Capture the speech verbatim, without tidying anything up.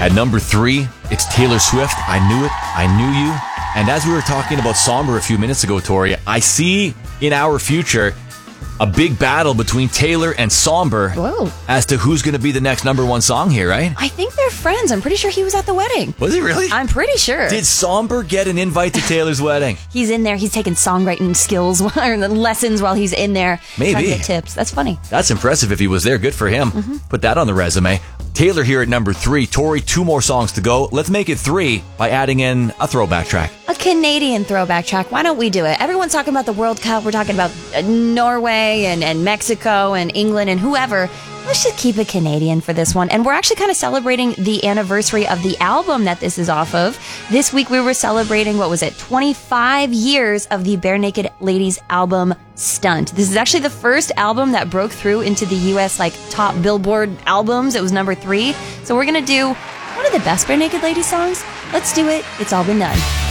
At number three, it's Taylor Swift. I knew it. I knew you. And as we were talking about Somber a few minutes ago, Tori, I see in our future a big battle between Taylor and Somber Whoa. as to who's going to be the next number one song here, right? I think they're friends. I'm pretty sure he was at the wedding. Was he really? I'm pretty sure. Did Somber get an invite to Taylor's wedding? He's in there. He's taking songwriting skills or lessons while he's in there. Maybe. Trying to get tips. That's funny. That's impressive if he was there. Good for him. Mm-hmm. Put that on the resume. Taylor here at number three. Tori, two more songs to go. Let's make it three by adding in a throwback track. A Canadian throwback track. Why don't we do it? Everyone's talking about the World Cup. We're talking about uh, Norway and, and Mexico and England and whoever. Let's just keep it Canadian for this one. And we're actually kind of celebrating the anniversary of the album that this is off of. This week we were celebrating, what was it, twenty-five years of the Bare Naked Ladies album Stunt. This is actually the first album that broke through into the U S like top Billboard albums. It was number three. So we're going to do one of the best Bare Naked Ladies songs. Let's do it. It's all been done.